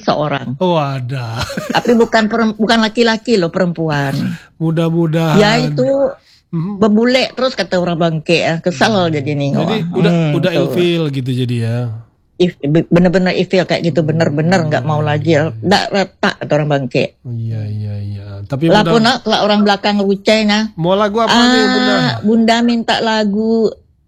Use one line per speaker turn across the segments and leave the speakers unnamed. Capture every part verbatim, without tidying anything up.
seorang.
Oh ada.
Tapi bukan per, bukan laki-laki loh, perempuan.
Mudah-mudahan.
Ya itu hmm. bebule terus kata orang Bangke ya, kesal hmm. jadi nih.
Jadi
oh.
udah
hmm,
udah ilfil gitu jadi ya.
If, bener-bener ilfil kayak gitu, bener-bener nggak mau lagi, nggak retak kata orang Bangke.
Oh, iya iya iya. Tapi
lah pun kalau orang belakang rucainya.
Mau lagu apa
ah,
nih Bunda?
Bunda minta lagu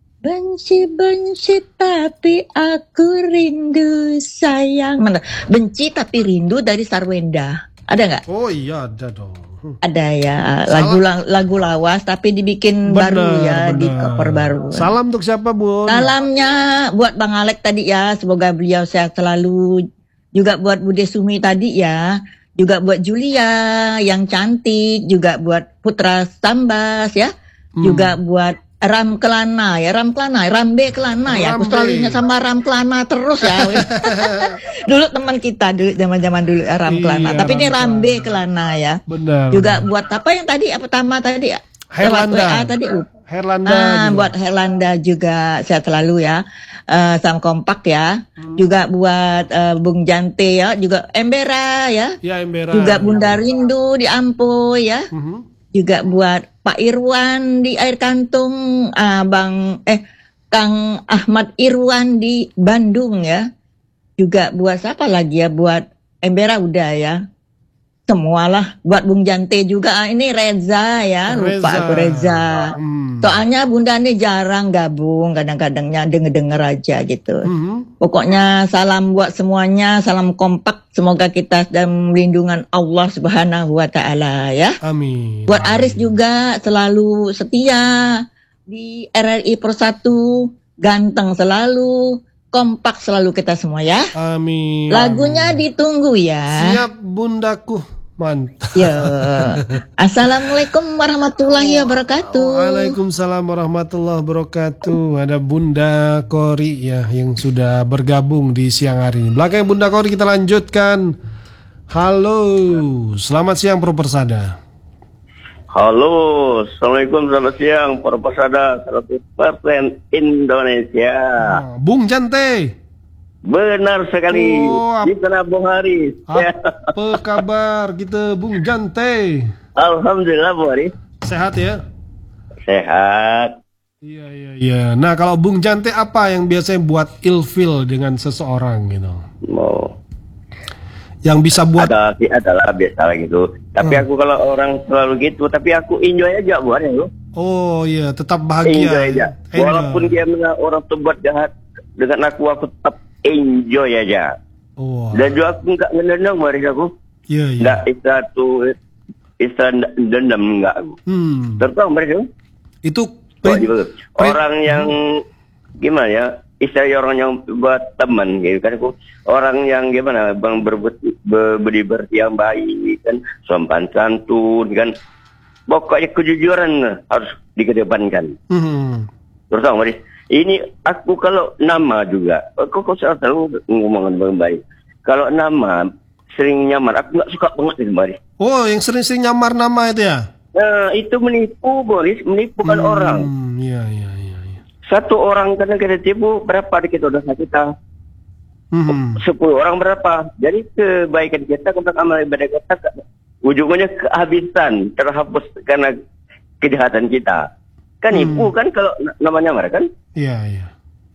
benci-benci tapi aku rindu sayang. Mana? Benci tapi rindu dari Sarwenda. Ada nggak?
Oh iya ada dong.
Ada ya, lagu lagu lawas tapi dibikin bener, baru ya, bener. Di cover baru.
Salam untuk siapa Bun?
Salamnya buat Bang Alek tadi ya, semoga beliau sehat selalu. Juga buat Bude Sumi tadi ya, juga buat Julia yang cantik, juga buat Putra Sambas ya, hmm. juga buat Ram Kelana ya, Ram Kelana, Rambe Kelana ya, aku selalu ingat sama Ram Kelana terus ya. Dulu teman kita dulu zaman-zaman dulu ya, Ram Kelana, iya, tapi Ram ini Rambe Kelana ya.
Benar.
Juga buat apa yang tadi apa pertama tadi?
Herlanda.
tadi.
Herlanda.
Ah, buat Herlanda juga sehat selalu ya. Uh, Sam kompak ya. Hmm. Juga buat uh, Bung Jante ya, juga Embera ya.
Ya Embera.
Juga Bunda Rindu di Ampo ya. Hmm. Juga buat Pak Irwan di Air Kantung, uh, Bang eh Kang Ahmad Irwan di Bandung ya. Juga buat siapa lagi ya, buat Embera udah ya. Semualah, buat Bung Jante juga. Ah, ini Reza ya, lupa Reza. aku Reza. Hmm. Soalnya Bunda ini jarang gabung, kadang-kadangnya denger-denger aja gitu. Hmm. Pokoknya salam buat semuanya, salam kompak. Semoga kita dalam lindungan Allah Subhanahu wa Ta'ala ya.
Amin.
Buat Aris juga selalu setia di R R I Persatu, ganteng selalu, kompak selalu kita semua ya.
Amin.
Lagunya ditunggu ya.
Siap Bundaku. Mantap.
Ya. Assalamualaikum warahmatullahi wabarakatuh.
Waalaikumsalam warahmatullahi wabarakatuh. Ada Bunda Kori ya yang sudah bergabung di siang hari ini. Belakang Bunda Kori kita lanjutkan. Halo, selamat siang Pro Persada.
Halo, assalamualaikum, selamat siang Pro Persada seratus persen Indonesia.
Oh, Bung Jante.
Benar sekali.
Oh,
di sana Bung Haris.
Apa kabar kita Bung Jante?
Alhamdulillah Bung Haris.
Sehat ya?
Sehat.
Iya iya iya. Nah kalau Bung Jante apa yang biasanya buat ilfil dengan seseorang gitu?
Oh.
Yang bisa buat?
Ada sih, adalah biasa gitu. Tapi hmm. aku kalau orang selalu gitu, tapi aku enjoy aja Bung Haris.
Oh iya, tetap bahagia.
Enjoy aja. Enjoy. Walaupun dia orang tuh buat jahat dengan aku, aku tetap enjoy aja. Oh. Dan juga aku nggak ngedendam Maris aku.
Iya iya.
Nggak istilah tuh istilah dendam nggak aku. Hmm. Terus Maris aku.
Itu
oh, juga. Orang yang gimana ya? Istilah orang yang buat teman gitu kan aku. Orang yang gimana? Bang berbudi berbudi berti yang baik kan, sopan santun kan. Pokoknya kejujuran harus dikedepankan. Hmm. Terus Maris. Ini aku kalau nama juga, aku kok selalu ngomongin dengan baik. Kalau nama sering nyamar, aku nggak suka banget itu Boris.
Oh, yang sering-sering nyamar nama itu ya?
Nah, itu menipu Boris, menipukan hmm, orang.
Iya, iya, iya. Ya.
Satu orang kadang kita tipu berapa dikit dosa kita? Hmm. Sepuluh orang berapa? Jadi kebaikan kita, kontak amal ibadah kita, ujungnya kehabisan, terhapus karena kejahatan kita. Kan hmm. ibu kan kalau namanya nyamar kan?
Iya, iya.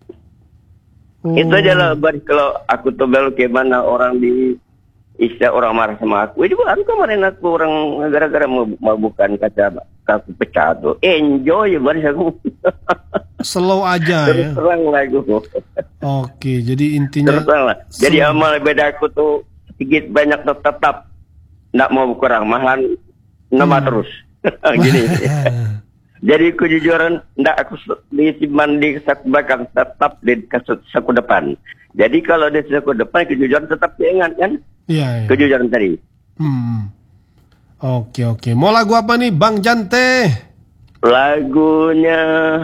Oh.
Itu aja lah, kalau aku tuh belok gimana orang di istilah orang marah sama aku. Itu aku kemarin aku orang gara-gara mau, mau bukan kaca aku pecah tuh. Enjoy baris aku.
Slow aja
terus
ya.
Terang lah aku.
Oke, jadi intinya.
Terus terang lah. Jadi amal beda aku tuh sedikit banyak tetap nggak mau kurang malahan nama hmm. terus. Gini. Jadi kejujuran ndak aku disimpan di saku belakang, tetap di saku depan. Jadi kalau di saku depan kejujuran tetap diingat kan?
Iya. Ya.
Kejujuran tadi.
Hmm. Oke oke. Mau lagu apa nih Bang Jante?
Lagunya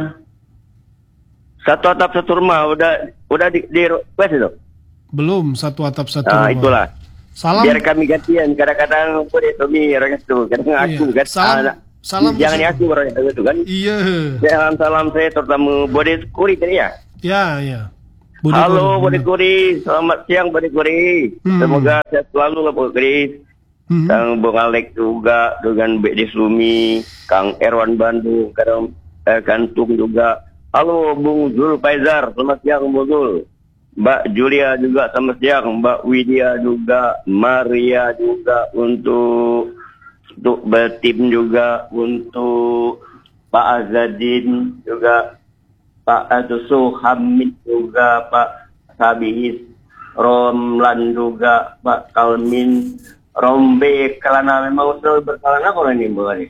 Satu Atap Satu Rumah udah udah di di request itu?
Belum, Satu Atap Satu
nah,
Rumah.
Itulah.
Salam.
Biar kami gantian. Kadang-kadang boleh Tommy orang itu, kadang aku
iya.
kan.
Salam.
Ah,
Salam
jangan aku orang itu kan.
Iya.
Salam salam saya terutama Bode Kuri tadi ya.
Ya ya. Bude
Halo,
Kori.
Bude Kori. Selamat siang, Bude Kori.
Hmm.
Semoga sehat selalu lah, Bude Kori.
Hmm.
Kang Bung Alek juga, dengan B D Sumi, Kang Erwan Bandung, Kang eh, Kantung juga. Halo, Bung Zul Faizar. Selamat siang, Bung Zul. Mbak Julia juga selamat siang. Mbak Widya juga. Maria juga. Untuk untuk bertim juga. Untuk Pak Azadin juga. Pak Atusu Hamid juga, Pak Sabihis, Romlan juga, Pak Kalmin, Rombe, Kelana memang selalu berkelana kalau ini boleh.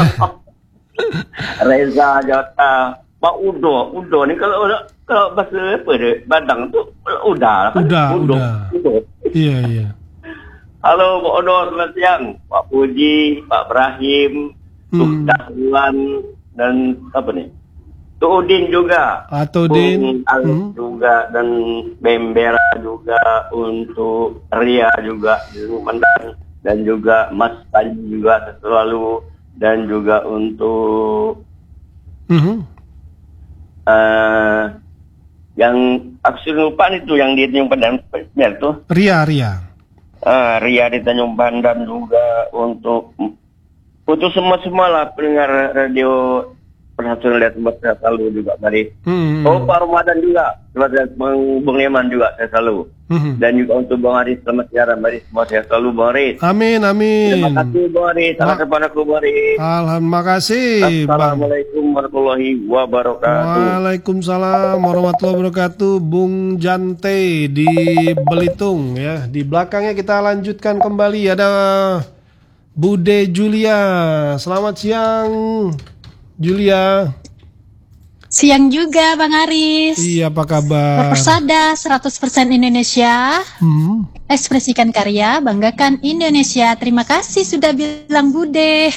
Reza Jota, Pak Udo, Udo nih kalau udah kalau bahasa apa deh, Badang tuh udah kan?
Udah,
Udo.
udah.
Udo.
Iya, iya.
Halo Pak Udo, selamat siang. Pak Puji, Pak Ibrahim,
Hmm.
Dahlan dan apa nih? Tuh Udin juga,
Atau
Bung
Din.
Alif
Hmm.
juga, dan Bembera juga, untuk Ria juga di Lumajang, dan juga Mas Panji juga selalu, dan juga untuk
Mhm.
uh, yang aku lupa itu yang di Tanjung Pandan tuh,
Ria, Ria.
uh, Ria di Tanjung Pandan juga, untuk untuk semua semua lah pendengar radio Persatuan Lihat Buat saya selalu juga mari.
Hmm.
Oh, Pak Ramadan juga, selamat Bang Bung Leman juga saya selalu.
Mhm.
Dan juga untuk Bang Aris, selamat siang mari semua saya selalu Bang Aris.
Amin, amin.
Terima kasih Bang Aris, salam
Ma-
kepada aku Bang Aris.
Alhamdulillah, makasih, Bang.
Assalamualaikum warahmatullahi wabarakatuh.
Waalaikumsalam warahmatullahi wabarakatuh. Bung Jante di Belitung ya. Di belakangnya kita lanjutkan kembali, ada Bude Julia. Selamat siang, Julia.
Siang juga Bang Aris.
Iya, apa kabar?
Persada seratus persen Indonesia.
Hmm.
Ekspresikan karya, banggakan Indonesia. Terima kasih sudah bilang Bude.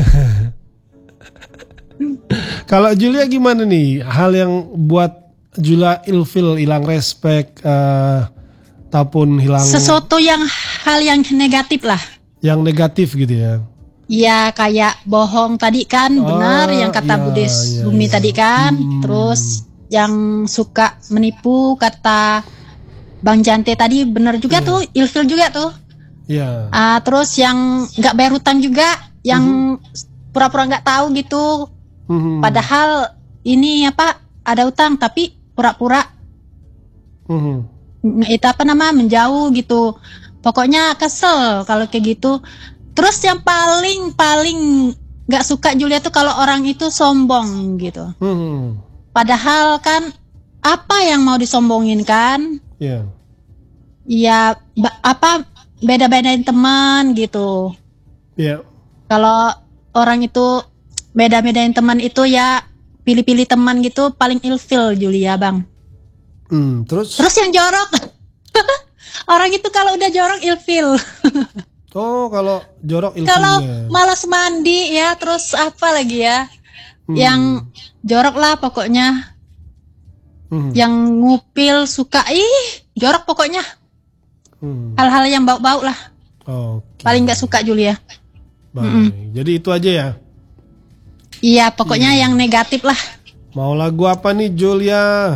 Kalau Julia gimana nih? Hal yang buat Julia ilfil, hilang respect, eh, ataupun hilang
Sesuatu yang hal yang negatif lah.
yang negatif gitu ya?
Ya kayak bohong tadi kan, benar
Ah,
yang kata
iya,
Bude
iya,
Bumi
iya.
tadi kan.
Hmm.
Terus yang suka menipu kata Bang Jante tadi benar juga
Iya.
tuh, ilfil juga tuh.
Ya.
Ah, terus yang nggak bayar hutang juga, yang pura-pura nggak tahu gitu.
Mhm.
Padahal ini apa ada utang tapi pura-pura
Mhm.
mm, itu apa nama menjauh gitu. Pokoknya kesel kalau kayak gitu. Terus yang paling paling nggak suka Julia tuh kalau orang itu sombong gitu.
Mhm.
Padahal kan apa yang mau disombongin kan?
Ya.
Ya ba- apa beda-bedain teman gitu.
Ya.
Kalau orang itu beda-bedain teman itu ya pilih-pilih teman gitu paling ilfil Julia Bang.
Hmm, terus?
Terus yang jorok orang itu kalau udah jorok ilfil.
Oh, kalau jorok
Kalau
ilfilnya.
malas mandi ya terus apa lagi ya?
Hmm.
Yang jorok lah pokoknya.
Mhm.
Yang ngupil suka ih jorok pokoknya.
Hmm.
Hal-hal yang bau-bau lah.
Oke.
Paling nggak suka Julia.
Baik. Jadi itu aja ya.
Iya pokoknya yang negatif lah.
Mau lagu apa nih Julia?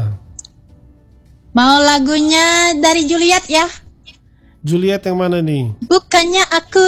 Mau lagunya dari Juliet ya?
Juliet yang mana nih?
Bukannya aku